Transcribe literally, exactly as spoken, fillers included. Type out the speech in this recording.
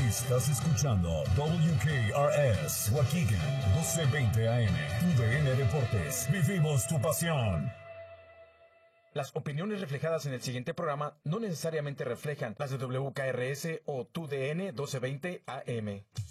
Estás escuchando W K R S Waukegan doce veinte A M. Tu D N Deportes. Vivimos tu pasión. Las opiniones reflejadas en el siguiente programa no necesariamente reflejan las de W K R S o Tu D N doce veinte A M.